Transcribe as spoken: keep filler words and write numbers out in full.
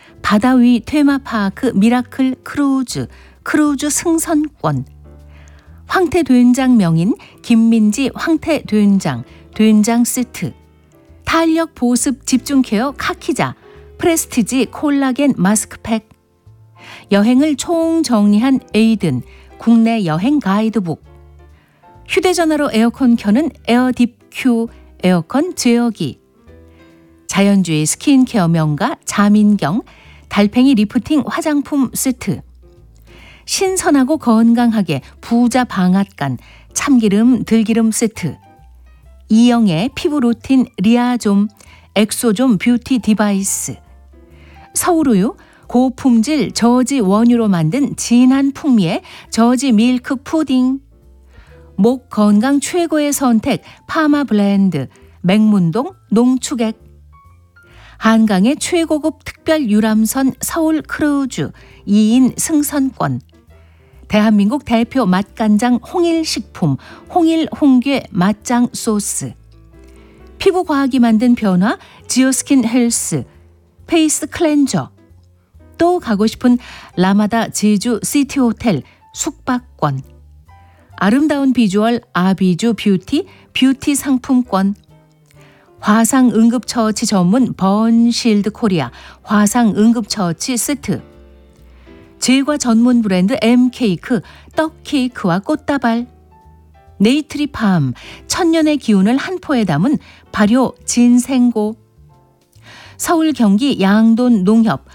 바다위 테마파크 미라클 크루즈, 크루즈 승선권, 황태된장 명인 김민지 황태된장, 된장 세트, 탄력 보습 집중 케어 카키자, 프레스티지 콜라겐 마스크팩, 여행을 총정리한 에이든, 국내 여행 가이드북, 휴대전화로 에어컨 켜는 에어딥 큐 에어컨 제어기, 자연주의 스킨케어 명가 자민경, 달팽이 리프팅 화장품 세트, 신선하고 건강하게 부자 방앗간 참기름 들기름 세트, 이영애 피부 루틴 리아좀 엑소좀 뷰티 디바이스, 서울우유 고품질 저지 원유로 만든 진한 풍미의 저지 밀크 푸딩, 목 건강 최고의 선택 파마 블렌드 맹문동 농축액, 한강의 최고급 특별 유람선 서울 크루즈 이 인 승선권, 대한민국 대표 맛간장 홍일식품 홍일 홍괴 맛장 소스, 피부 과학이 만든 변화 지오스킨 헬스 페이스 클렌저, 또 가고 싶은 라마다 제주 시티호텔 숙박권, 아름다운 비주얼 아비주 뷰티 뷰티 상품권, 화상 응급처치 전문 번실드 코리아 화상 응급처치 세트, 제과 전문 브랜드 M케이크 떡케이크와 꽃다발, 네이트리팜 천년의 기운을 한 포에 담은 발효 진생고, 서울 경기 양돈 농협